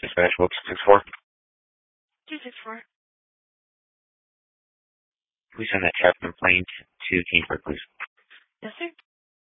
Dispatch, what's 6-4? 264. Please send that traffic complaint to Kingsburg, please. Yes, sir.